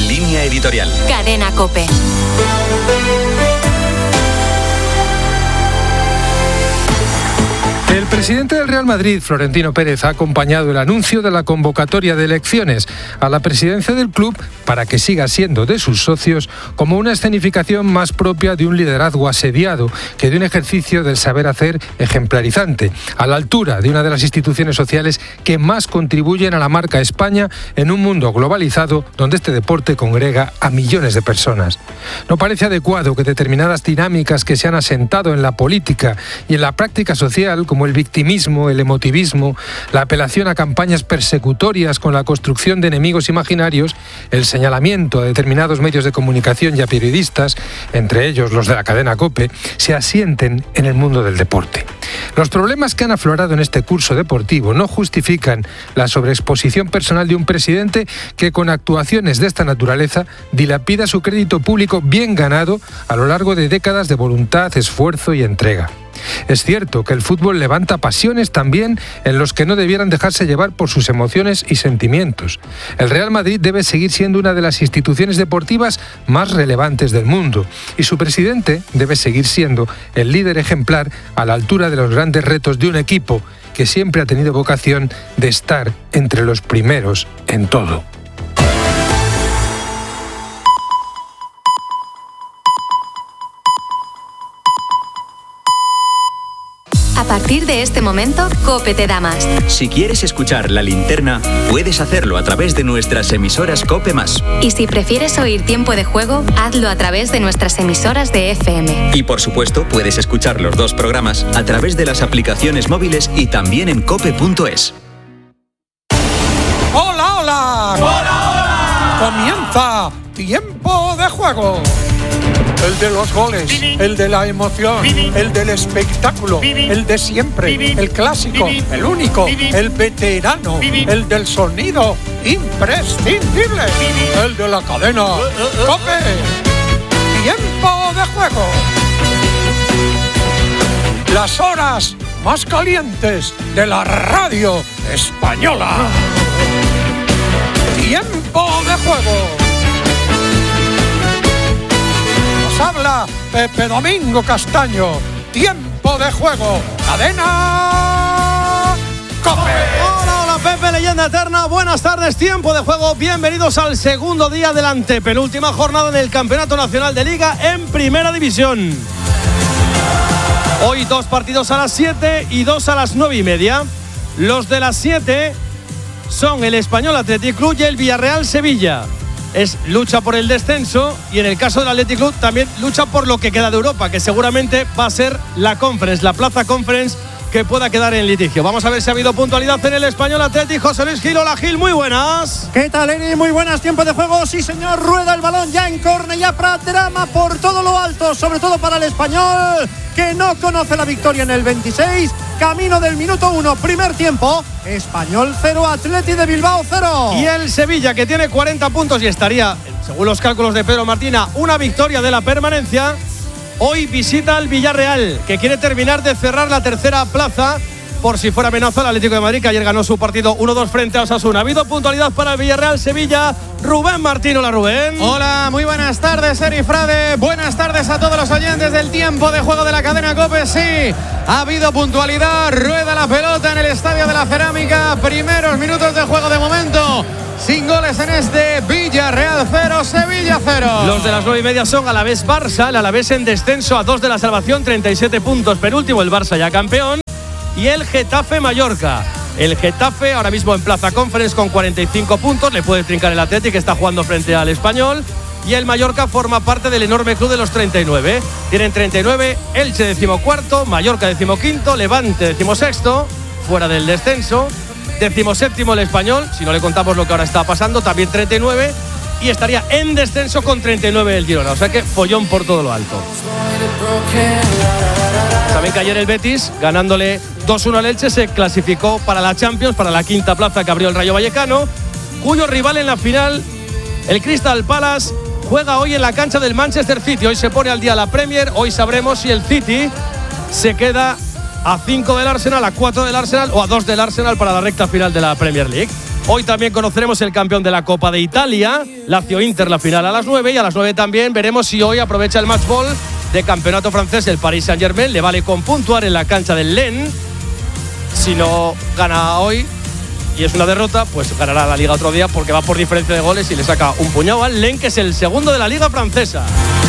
Línea editorial. Cadena COPE. El presidente del Real Madrid, Florentino Pérez, ha acompañado el anuncio de la convocatoria de elecciones a la presidencia del club para que siga siendo de sus socios como una escenificación más propia de un liderazgo asediado que de un ejercicio del saber hacer ejemplarizante, a la altura de una de las instituciones sociales que más contribuyen a la marca España en un mundo globalizado donde este deporte congrega a millones de personas. No parece adecuado que determinadas dinámicas que se han asentado en la política y en la práctica social, como el victimismo, el emotivismo, la apelación a campañas persecutorias con la construcción de enemigos imaginarios, el señalamiento a determinados medios de comunicación y a periodistas, entre ellos los de la cadena COPE, se asienten en el mundo del deporte. Los problemas que han aflorado en este curso deportivo no justifican la sobreexposición personal de un presidente que con actuaciones de esta naturaleza dilapida su crédito público bien ganado a lo largo de décadas de voluntad, esfuerzo y entrega. Es cierto que el fútbol levanta pasiones también en los que no debieran dejarse llevar por sus emociones y sentimientos. El Real Madrid debe seguir siendo una de las instituciones deportivas más relevantes del mundo y su presidente debe seguir siendo el líder ejemplar a la altura de los grandes retos de un equipo que siempre ha tenido vocación de estar entre los primeros en todo. A partir de este momento, COPE te da más. Si quieres escuchar La Linterna, puedes hacerlo a través de nuestras emisoras COPE+. Y si prefieres oír Tiempo de Juego, hazlo a través de nuestras emisoras de FM. Y por supuesto, puedes escuchar los dos programas a través de las aplicaciones móviles y también en cope.es. ¡Hola, hola! ¡Hola, hola! Comienza Tiempo de Juego. El de los goles, el de la emoción, el del espectáculo, el de siempre, el clásico, el único, el veterano, el del sonido imprescindible, el de la cadena COPE. Tiempo de Juego. Las horas más calientes de la radio española. Tiempo de Juego. Habla Pepe Domingo Castaño. Tiempo de Juego. Cadena COPE. Hola, hola Pepe, leyenda eterna. Buenas tardes, Tiempo de Juego. Bienvenidos al segundo día de la antepenúltima jornada en el Campeonato Nacional de Liga en Primera División. Hoy 2 partidos a las 7 y 2 a las 9:30. Los de las 7 son el Español Athletic Club y el Villarreal Sevilla. Es lucha por el descenso y en el caso del Athletic Club también lucha por lo que queda de Europa, que seguramente va a ser la Conference, la Plaza Conference, que pueda quedar en litigio. Vamos a ver si ha habido puntualidad en el Español Athletic. José Luis Gil, hola Gil, muy buenas. ¿Qué tal, Eri? Muy buenas, Tiempo de Juego. Sí, señor, rueda el balón ya en córner, ya para drama por todo lo alto, sobre todo para el Español, que no conoce la victoria en el 26. Camino del minuto 1, primer tiempo. Español 0, Athletic de Bilbao 0. Y el Sevilla, que tiene 40 puntos y estaría, según los cálculos de Pedro Martina, una victoria de la permanencia. Hoy visita al Villarreal, que quiere terminar de cerrar la tercera plaza por si fuera amenaza al Atlético de Madrid, que ayer ganó su partido 1-2 frente a Osasuna. Ha habido puntualidad para el Villarreal Sevilla. Rubén Martín, hola Rubén. Hola, muy buenas tardes, Eri Frade. Buenas tardes a todos los oyentes del Tiempo de Juego de la cadena COPE. Sí, ha habido puntualidad, rueda la pelota en el Estadio de la Cerámica. Primeros minutos de juego de momento. Sin goles en este Villarreal 0, Sevilla 0. Los de las 9:30 son Alavés-Barça. El Alavés en descenso a 2 de la salvación, 37 puntos. Penúltimo el Barça ya campeón. Y el Getafe-Mallorca. El Getafe ahora mismo en Plaza Conference con 45 puntos. Le puede trincar el Athletic, que está jugando frente al Español. Y el Mallorca forma parte del enorme club de los 39. Tienen 39, Elche 14º, Mallorca 15º, Levante 16º, fuera del descenso. 17º el Español, si no le contamos lo que ahora está pasando, también 39. Y estaría en descenso con 39 el Girona. O sea que follón por todo lo alto. Saben que ayer el Betis, ganándole 2-1 al Elche, se clasificó para la Champions, para la quinta plaza que abrió el Rayo Vallecano, cuyo rival en la final, el Crystal Palace, juega hoy en la cancha del Manchester City. Hoy se pone al día la Premier. Hoy sabremos si el City se queda a 5 del Arsenal, a 4 del Arsenal o a 2 del Arsenal para la recta final de la Premier League. Hoy también conoceremos el campeón de la Copa de Italia, Lazio-Inter, la final a las 9. Y a las 9 también veremos si hoy aprovecha el match ball de campeonato francés el Paris Saint-Germain. Le vale con puntuar en la cancha del Lens. Si no gana hoy y es una derrota, pues ganará la Liga otro día porque va por diferencia de goles y le saca un puñado al Lens, que es el segundo de la Liga francesa.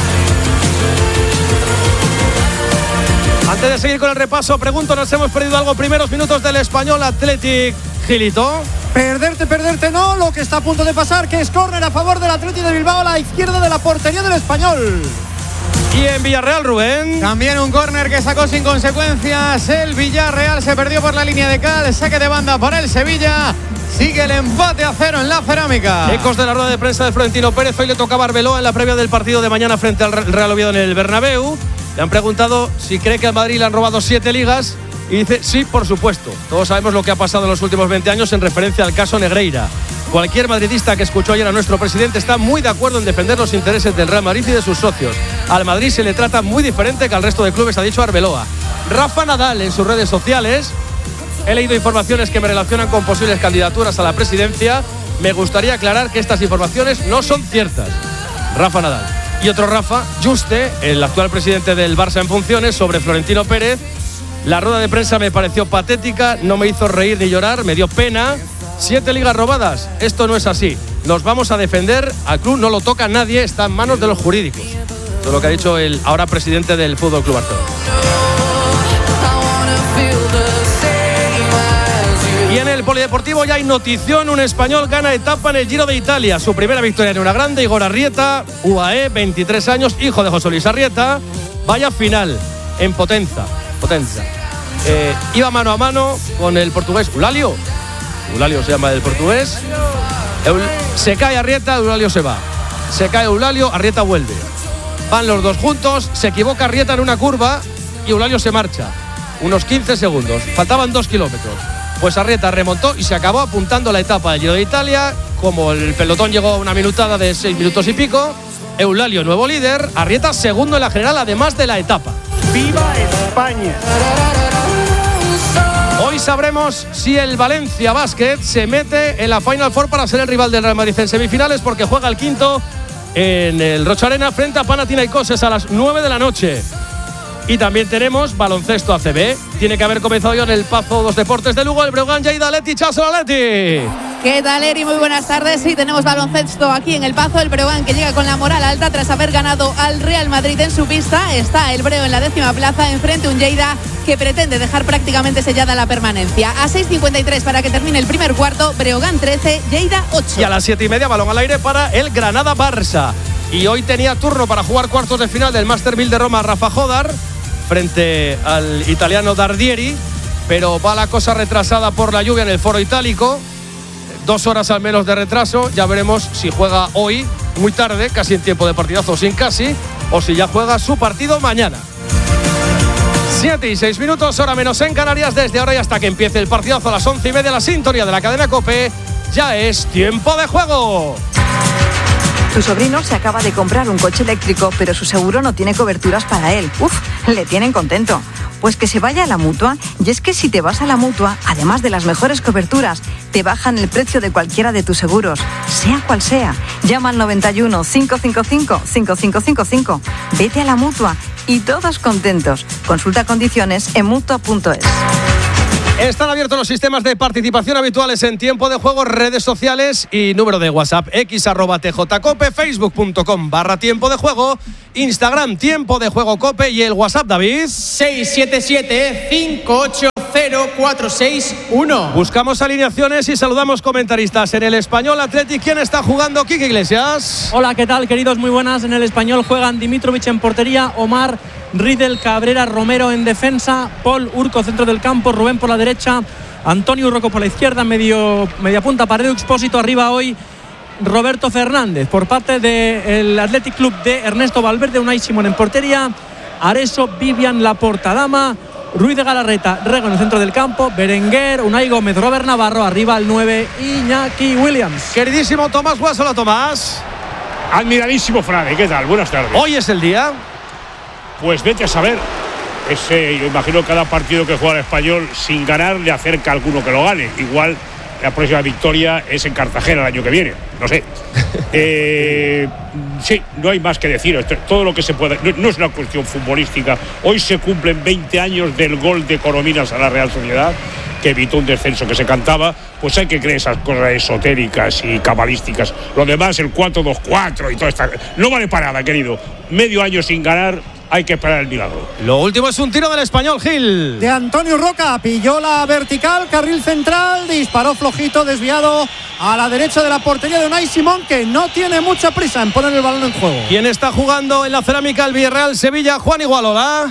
Antes de seguir con el repaso, pregunto, ¿nos hemos perdido algo? Primeros minutos del Español Athletic, Gilito. Perderte no, lo que está a punto de pasar, que es córner a favor del Athletic de Bilbao a la izquierda de la portería del Español. Y en Villarreal, Rubén. También un córner que sacó sin consecuencias. El Villarreal se perdió por la línea de cal. Saque de banda para el Sevilla. Sigue el empate a 0 en la Cerámica. Ecos de la rueda de prensa de Florentino Pérez. Hoy le tocaba a Arbeloa en la previa del partido de mañana frente al Real Oviedo en el Bernabéu. Le han preguntado si cree que al Madrid le han robado 7 ligas. Y dice, sí, por supuesto. Todos sabemos lo que ha pasado en los últimos 20 años en referencia al caso Negreira. Cualquier madridista que escuchó ayer a nuestro presidente está muy de acuerdo en defender los intereses del Real Madrid y de sus socios. Al Madrid se le trata muy diferente que al resto de clubes, ha dicho Arbeloa. Rafa Nadal en sus redes sociales. He leído informaciones que me relacionan con posibles candidaturas a la presidencia. Me gustaría aclarar que estas informaciones no son ciertas. Rafa Nadal. Y otro Rafa, Juste, el actual presidente del Barça en funciones, sobre Florentino Pérez. La rueda de prensa me pareció patética, no me hizo reír ni llorar, me dio pena. 7 ligas robadas, esto no es así. Nos vamos a defender, al club no lo toca nadie, está en manos de los jurídicos. Todo lo que ha dicho el ahora presidente del Fútbol Club Barcelona. Y en el polideportivo ya hay notición, un español gana etapa en el Giro de Italia. Su primera victoria en una grande, Igor Arrieta, UAE, 23 años, hijo de José Luis Arrieta. Vaya final en Potenza. Iba mano a mano con el portugués Eulalio se llama el portugués. Se cae Arrieta, Eulalio se va. Se cae Eulalio, Arrieta vuelve. Van los dos juntos, se equivoca Arrieta en una curva y Eulalio se marcha. Unos 15 segundos, faltaban 2 kilómetros. Pues Arrieta remontó y se acabó apuntando la etapa del Giro de Italia. Como el pelotón llegó a una minutada de 6 minutos y pico, Eulalio nuevo líder, Arrieta segundo en la general, además de la etapa. ¡Viva España! Hoy sabremos si el Valencia Basket se mete en la Final Four para ser el rival del Real Madrid en semifinales, porque juega el quinto en el Rocha Arena frente a Panathinaikos a las 9 de la noche. Y también tenemos baloncesto ACB. Tiene que haber comenzado ya en el Pazo dos Deportes de Lugo, el Breogán Lleida Athletic. ¡Chao, Athletic! ¿Qué tal, Eri? Muy buenas tardes. Sí, tenemos baloncesto aquí en el Pazo. El Breogán, que llega con la moral alta tras haber ganado al Real Madrid en su pista. Está el Breo en la 10ª plaza, enfrente un Lleida que pretende dejar prácticamente sellada la permanencia. A 6:53 para que termine el primer cuarto. Breogán 13, Lleida 8. Y a las 7:30, balón al aire para el Granada-Barça. Y hoy tenía turno para jugar cuartos de final del Master 1000 de Roma Rafa Jodar frente al italiano Dardieri, pero va la cosa retrasada por la lluvia en el Foro Itálico. 2 horas al menos de retraso. Ya veremos si juega hoy, muy tarde, casi en tiempo de partidazo, sin casi, o si ya juega su partido mañana. 7:06, hora menos en Canarias. Desde ahora y hasta que empiece el partidazo a las 11:30, la sintonía de la cadena COPE. Ya es tiempo de juego. Tu sobrino se acaba de comprar un coche eléctrico, pero su seguro no tiene coberturas para él. Le tienen contento. Pues que se vaya a la Mutua. Y es que si te vas a la Mutua, además de las mejores coberturas, te bajan el precio de cualquiera de tus seguros, sea cual sea. Llama al 91 555 5555. Vete a la Mutua y todos contentos. Consulta condiciones en Mutua.es. Están abiertos los sistemas de participación habituales en tiempo de juego, redes sociales y número de WhatsApp x@tjcope, facebook.com/tiempo de juego, Instagram tiempo de juego cope y el WhatsApp, David 677-580-461. Buscamos alineaciones y saludamos comentaristas. En el Español Athletic, ¿quién está jugando? Quique Iglesias. Hola, ¿qué tal, queridos? Muy buenas. En el Español juegan Dimitrovic en portería, Omar, Riedel, Cabrera, Romero en defensa, Paul, Urco centro del campo, Rubén por la derecha, Antonio Urroco por la izquierda, media punta para Edu Expósito, arriba hoy Roberto Fernández. Por parte del Athletic Club de Ernesto Valverde, Unai Simón en portería, Areso, Vivian, Laporta, Dama, Ruiz de Galarreta, Rego en el centro del campo, Berenguer, Unai Gómez, Robert Navarro, arriba al 9, Iñaki Williams. Queridísimo Tomás Guas, hola Tomás. Admiradísimo Frade, ¿qué tal? Buenas tardes. Hoy es el día. Pues vete a saber. Yo imagino cada partido que juega el Español sin ganar le acerca a alguno que lo gane. Igual la próxima victoria es en Cartagena el año que viene. No sé. Sí, no hay más que decir. Todo lo que se pueda. No es una cuestión futbolística. Hoy se cumplen 20 años del gol de Corominas a la Real Sociedad, que evitó un descenso que se cantaba. Pues hay que creer esas cosas esotéricas y cabalísticas. Lo demás, el 4-2-4 y todo esto, no vale para nada, querido. Medio año sin ganar, hay que esperar el milagro. Lo último es un tiro del Español, Gil. De Antonio Roca, pilló la vertical, carril central, disparó flojito, desviado a la derecha de la portería de Unai Simón, que no tiene mucha prisa en poner el balón en juego. ¿Quién está jugando en la cerámica? El Villarreal-Sevilla, Juan Igualola.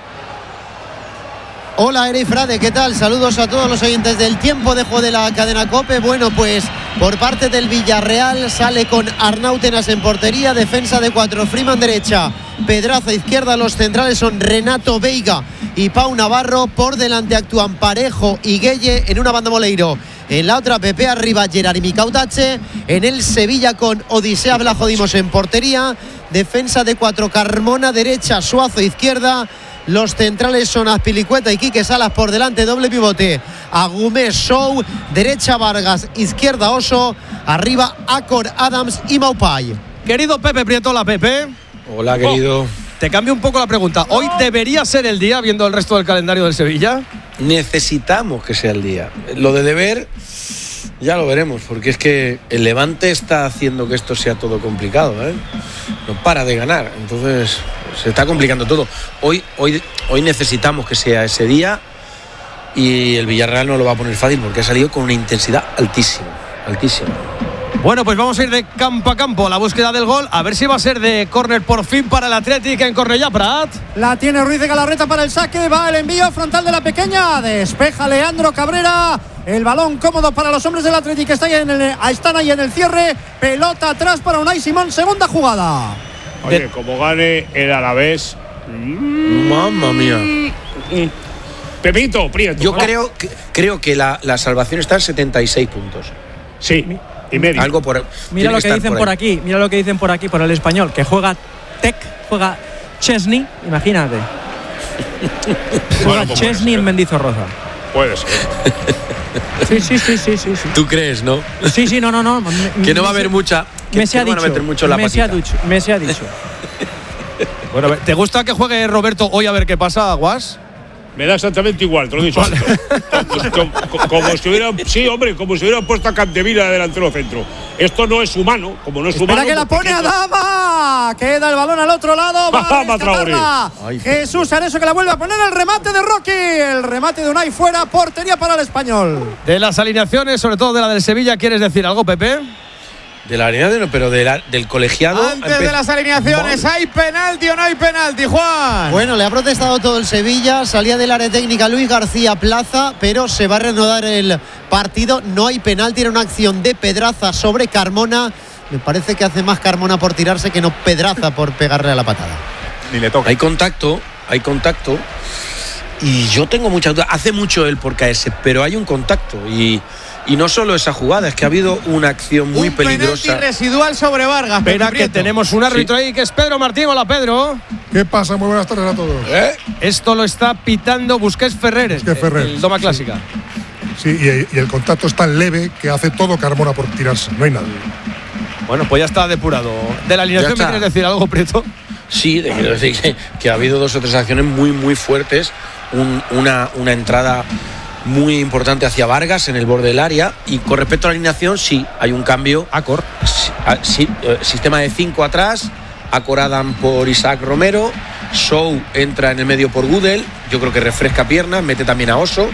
Hola, Eri Frade, ¿qué tal? Saludos a todos los oyentes del tiempo de juego de la cadena COPE. Bueno, pues por parte del Villarreal sale con Arnautenas en portería, defensa de 4, Freeman derecha, Pedraza izquierda, los centrales son Renato Veiga y Pau Navarro, por delante actúan Parejo y Gueye, en una banda Moleiro, en la otra Pepe arriba, Gerard Cautache, en el Sevilla con Odisea Vlachodimos en portería, defensa de 4, Carmona derecha, Suazo izquierda. Los centrales son Azpilicueta y Quique Salas, por delante doble pivote, Agumé, Show, derecha Vargas, izquierda Oso, arriba Acor, Adams y Maupay. Querido Pepe Prietola, Pepe. Hola, querido. Te cambio un poco la pregunta. ¿Hoy debería ser el día, viendo el resto del calendario del Sevilla? Necesitamos que sea el día. Lo de deber ya lo veremos, porque es que el Levante está haciendo que esto sea todo complicado, ¿eh? No para de ganar, entonces se está complicando todo. Hoy necesitamos que sea ese día, y el Villarreal no lo va a poner fácil porque ha salido con una intensidad altísima. Bueno, pues vamos a ir de campo a campo a la búsqueda del gol. A ver si va a ser de córner por fin para el Athletic en Cornellà Prat. La tiene Ruiz de Galarreta para el saque. Va el envío frontal de la pequeña. Despeja Leandro Cabrera. El balón cómodo para los hombres del Athletic que están ahí en el cierre. Pelota atrás para Unai Simón. Segunda jugada. Oye, como gane el Alavés. Mamma mía. Pepito Prieto. Yo creo que la salvación está en 76 puntos. Sí. Y medio. Algo por, mira lo que dicen por aquí, mira lo que dicen por aquí, por el Español, que juega juega Chesney, imagínate. Juega Chesney en Mendizorroza. Puede ser. Sí. ¿Tú crees, no? Sí, no. Que no va a haber mucha. Messi ha dicho. Messi ha dicho. Bueno, ¿te gusta que juegue Roberto hoy a ver qué pasa, Guas? Me da exactamente igual, te lo he dicho antes. Como si hubieran, sí, hombre, como si hubieran puesto a Capdevila de delantero centro. Esto no es humano, como no es humano. Espera que la pone Adama. Queda el balón al otro lado. Va a rescatarla Jesús Areso, que la vuelve a poner. El remate de Rocky. El remate de Unai fuera. Portería para el Español. De las alineaciones, sobre todo de la del Sevilla, ¿quieres decir algo, Pepe? De la alineación no, pero del colegiado. Antes de las alineaciones, ¿hay penalti o no hay penalti, Juan? Bueno, le ha protestado todo el Sevilla. Salía del área técnica Luis García Plaza, pero se va a reanudar el partido. No hay penalti, era una acción de Pedraza sobre Carmona. Me parece que hace más Carmona por tirarse que no Pedraza por pegarle a la patada. Ni le toca. Hay contacto. Y yo tengo muchas dudas. Hace mucho él por caerse, pero hay un contacto. Y no solo esa jugada, es que ha habido una acción muy peligrosa. Penalti residual sobre Vargas. Espera, que tenemos un árbitro ahí, que es Pedro Martín. Hola, Pedro. ¿Qué pasa? Muy buenas tardes a todos. Esto lo está pitando Busquets Ferrer, el Doma Clásica. Sí, y el contacto es tan leve que hace todo Carmona por tirarse. No hay nada. Bueno, pues ya está depurado. ¿De la alineación me quieres decir algo, Prieto? Sí, quiero decir que ha habido 2 o 3 acciones muy, muy fuertes. Una entrada muy importante hacia Vargas en el borde del área, y con respecto a la alineación sí hay un cambio. Acor. Sí, sistema de 5 atrás, Acor Adam por Isaac Romero, Show entra en el medio por Gudel, yo creo que refresca piernas, mete también a Oso.